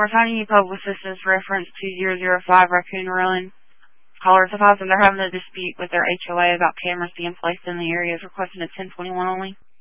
Tiny Public Assistance reference 2005 Raccoon Run. Callers advising they're having a dispute with their HOA about cameras being placed in the areas, requesting a 1021 only.